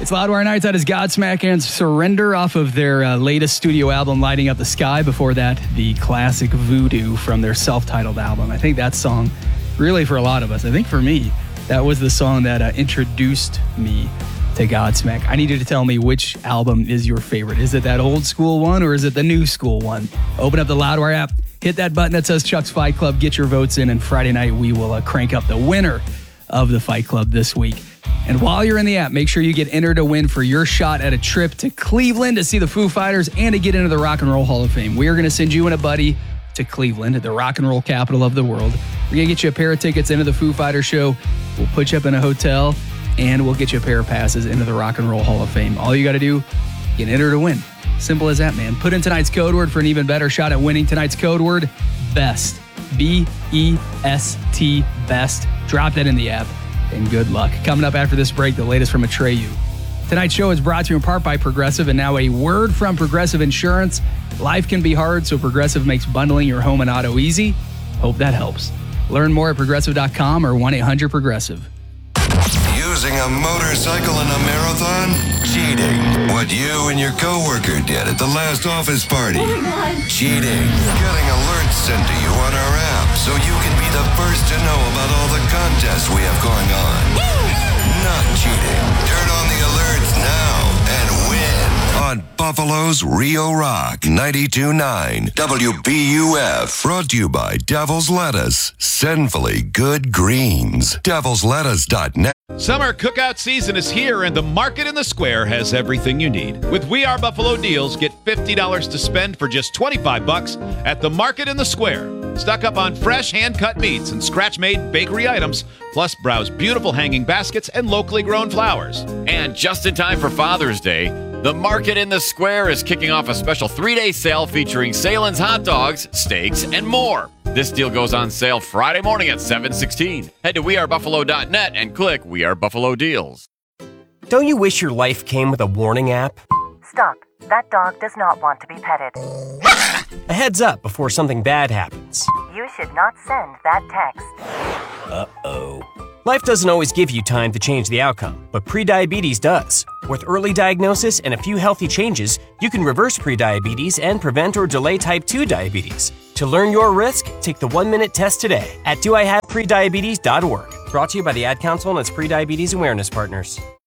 It's Loudwire Nights. That is Godsmack and Surrender off of their latest studio album, Lighting Up the Sky. Before that, the classic Voodoo from their self-titled album. I think that song, really for a lot of us, I think for me, that was the song that introduced me to Godsmack. I need you to tell me which album is your favorite. Is it that old school one or is it the new school one? Open up the Loudwire app, hit that button that says Chuck's Fight Club, get your votes in, and Friday night we will crank up the winner of the Fight Club this week. And while you're in the app, make sure you get entered to win for your shot at a trip to Cleveland to see the Foo Fighters and to get into the Rock and Roll Hall of Fame. We are going to send you and a buddy to Cleveland, the rock and roll capital of the world. We're going to get you a pair of tickets into the Foo Fighters show. We'll put you up in a hotel, and we'll get you a pair of passes into the Rock and Roll Hall of Fame. All you got to do, get entered to win. Simple as that, man. Put in tonight's code word for an even better shot at winning. Tonight's code word, BEST. B-E-S-T, BEST. Drop that in the app. And good luck. Coming up after this break, the latest from Atreyu. Tonight's show is brought to you in part by Progressive, and now a word from Progressive Insurance. Life can be hard, so Progressive makes bundling your home and auto easy. Hope that helps. Learn more at Progressive.com or 1-800-PROGRESSIVE. Using a motorcycle in a marathon? Cheating. What you and your coworker did at the last office party? Cheating. Getting alerts sent to you on our app so you can be the first to know about all the contests we have going on. Not cheating. Turn on the alerts now and win on Buffalo's Rio Rock 92.9 WBUF. Brought to you by Devil's Lettuce. Sinfully good greens. Devil'sLettuce.net. Summer cookout season is here, and the Market in the Square has everything you need. With We Are Buffalo deals, get $50 to spend for just $25 at the Market in the Square. Stock up on fresh hand-cut meats and scratch-made bakery items, plus browse beautiful hanging baskets and locally grown flowers. And just in time for Father's Day, the Market in the Square is kicking off a special 3-day sale featuring Salen's hot dogs, steaks, and more. This deal goes on sale Friday morning at 7:16. Head to wearebuffalo.net and click We Are Buffalo Deals. Don't you wish your life came with a warning app? Stop. That dog does not want to be petted. A heads up before something bad happens. You should not send that text. Uh-oh. Life doesn't always give you time to change the outcome, but prediabetes does. With early diagnosis and a few healthy changes, you can reverse prediabetes and prevent or delay type 2 diabetes. To learn your risk, take the 1-minute test today at doihaveprediabetes.org. Brought to you by the Ad Council and its prediabetes awareness partners.